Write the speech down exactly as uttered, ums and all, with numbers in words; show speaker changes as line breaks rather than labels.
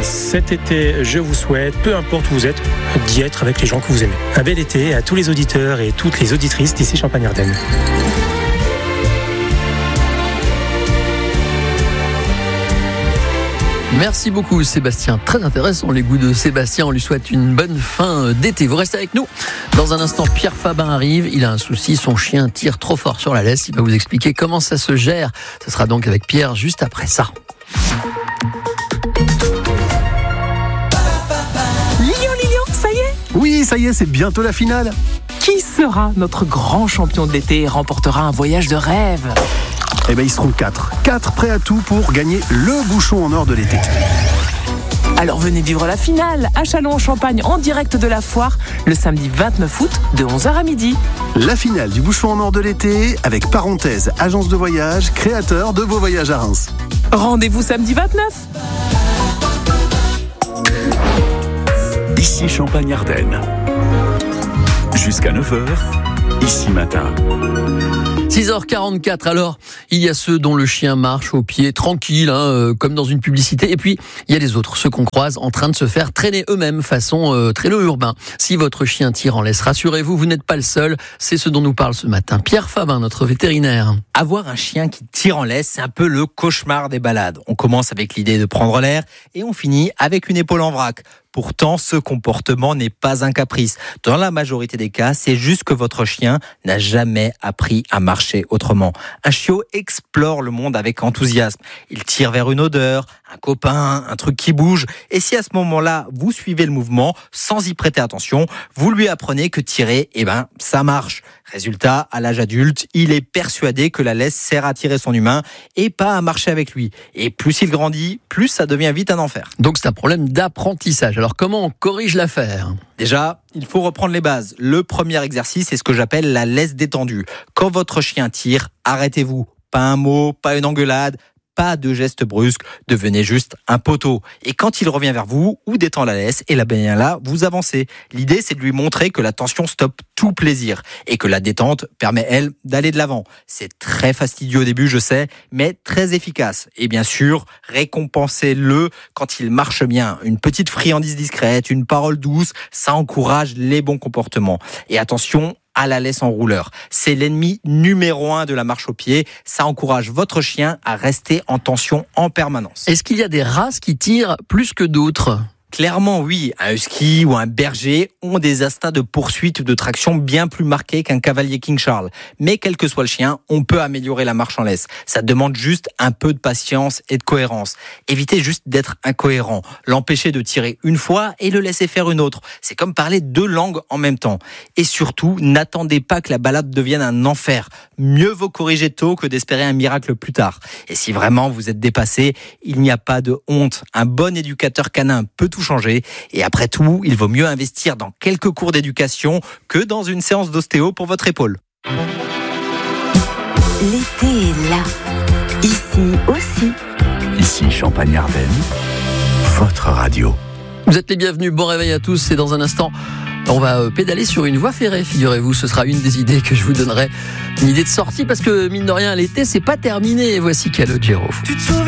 cet été, je vous souhaite, peu importe où vous êtes, d'y être avec les gens que vous aimez. Un bel été à tous les auditeurs et toutes les auditrices d'ici Champagne-Ardenne.
Merci beaucoup Sébastien, très intéressant les goûts de Sébastien, on lui souhaite une bonne fin d'été. Vous restez avec nous, dans un instant Pierre Fabin arrive, il a un souci, son chien tire trop fort sur la laisse, il va vous expliquer comment ça se gère. Ce sera donc avec Pierre juste après ça.
Lilian, Lilian, ça y est ?
Oui, ça y est, c'est bientôt la finale.
Qui sera notre grand champion de l'été et remportera un voyage de rêve ?
Eh bien, ils seront quatre. Quatre prêts à tout pour gagner le bouchon en or de l'été.
Alors venez vivre la finale à Châlons-en-Champagne en direct de la foire le samedi vingt-neuf août de onze heures à midi.
La finale du bouchon en or de l'été avec Parenthèse, agence de voyage, créateur de Beaux Voyages à Reims.
Rendez-vous samedi vingt-neuf.
Ici Champagne-Ardenne. Jusqu'à neuf heures, ici matin.
six heures quarante-quatre, alors il y a ceux dont le chien marche au pied tranquille, hein, euh, comme dans une publicité, et puis il y a les autres, ceux qu'on croise en train de se faire traîner eux-mêmes façon euh, traîneau urbain. Si votre chien tire en laisse, rassurez-vous, vous n'êtes pas le seul, c'est ce dont nous parle ce matin Pierre Fabin, notre vétérinaire.
Avoir un chien qui tire en laisse, c'est un peu le cauchemar des balades. On commence avec l'idée de prendre l'air et on finit avec une épaule en vrac. Pourtant, ce comportement n'est pas un caprice. Dans la majorité des cas, c'est juste que votre chien n'a jamais appris à marcher autrement. Un chiot explore le monde avec enthousiasme. Il tire vers une odeur, un copain, un truc qui bouge. Et si à ce moment-là, vous suivez le mouvement sans y prêter attention, vous lui apprenez que tirer, eh ben, ça marche. Résultat, à l'âge adulte, il est persuadé que la laisse sert à tirer son humain et pas à marcher avec lui. Et plus il grandit, plus ça devient vite un enfer.
Donc c'est un problème d'apprentissage. Alors comment on corrige l'affaire ?
Déjà, il faut reprendre les bases. Le premier exercice, c'est ce que j'appelle la laisse détendue. Quand votre chien tire, arrêtez-vous. Pas un mot, pas une engueulade. Pas de gestes brusques, devenez juste un poteau. Et quand il revient vers vous ou détend la laisse, et là, bien là, vous avancez. L'idée, c'est de lui montrer que la tension stoppe tout plaisir et que la détente permet, elle, d'aller de l'avant. C'est très fastidieux au début, je sais, mais très efficace. Et bien sûr, récompensez-le quand il marche bien. Une petite friandise discrète, une parole douce, ça encourage les bons comportements. Et attention, à la laisse en rouleur. C'est l'ennemi numéro un de la marche au pied. Ça encourage votre chien à rester en tension en permanence.
Est-ce qu'il y a des races qui tirent plus que d'autres ?
Clairement, oui. Un husky ou un berger ont des instincts de poursuite ou de traction bien plus marqués qu'un cavalier King Charles. Mais quel que soit le chien, on peut améliorer la marche en laisse. Ça demande juste un peu de patience et de cohérence. Évitez juste d'être incohérent. L'empêcher de tirer une fois et le laisser faire une autre. C'est comme parler deux langues en même temps. Et surtout, n'attendez pas que la balade devienne un enfer. Mieux vaut corriger tôt que d'espérer un miracle plus tard. Et si vraiment vous êtes dépassé, il n'y a pas de honte. Un bon éducateur canin peut tout changer. Et après tout, il vaut mieux investir dans quelques cours d'éducation que dans une séance d'ostéo pour votre épaule.
L'été est là. Ici aussi.
Ici Champagne-Ardenne, votre radio.
Vous êtes les bienvenus, bon réveil à tous. Et dans un instant, on va pédaler sur une voie ferrée, figurez-vous. Ce sera une des idées que je vous donnerai. Une idée de sortie parce que, mine de rien, l'été, c'est pas terminé. Et voici Calogero.